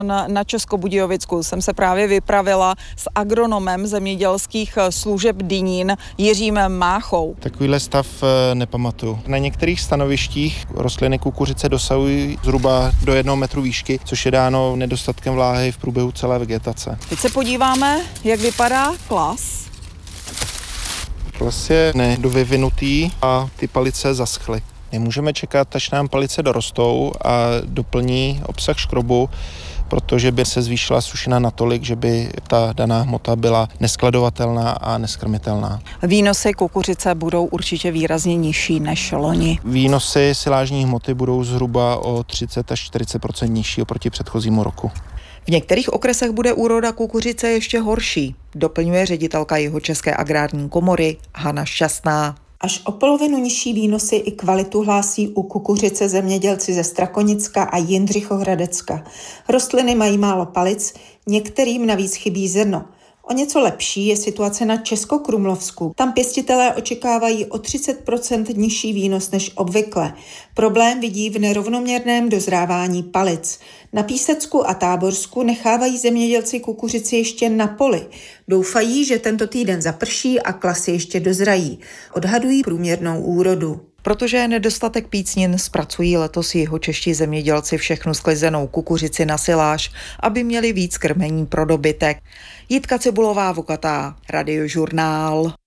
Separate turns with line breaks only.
Na Českobudějovicku jsem se právě vypravila s agronomem zemědělských služeb Dynín Jiřím Máchou.
Takovýhle stav nepamatuju. Na některých stanovištích rostliny kukuřice dosahují zhruba do 1 metru výšky, což je dáno nedostatkem vláhy v průběhu celé vegetace.
Teď se podíváme, jak vypadá klas.
Klas je nedovyvinutý a ty palice zaschly. Nemůžeme čekat, až nám palice dorostou a doplní obsah škrobu, protože by se zvýšila sušina natolik, že by ta daná hmota byla neskladovatelná a neskrmitelná.
Výnosy kukuřice budou určitě výrazně nižší než loni.
Výnosy silážní hmoty budou zhruba o 30 až 40% nižší oproti předchozímu roku.
V některých okresech bude úroda kukuřice ještě horší, doplňuje ředitelka Jihočeské agrární komory Hana Šťastná.
Až o polovinu nižší výnosy i kvalitu hlásí u kukuřice zemědělci ze Strakonicka a Jindřichohradecka. Rostliny mají málo palic, některým navíc chybí zrno. O něco lepší je situace na Českokrumlovsku. Tam pěstitelé očekávají o 30% nižší výnos než obvykle. Problém vidí v nerovnoměrném dozrávání palic. Na Písecku a Táborsku nechávají zemědělci kukuřici ještě na poli. Doufají, že tento týden zaprší a klasy ještě dozrají. Odhadují průměrnou úrodu.
Protože je nedostatek pícnin, zpracují letos jihočeští zemědělci všechnu sklizenou kukuřici na siláž, aby měli víc krmení pro dobytek. Jitka Cibulová, Vokatá, Radiožurnál.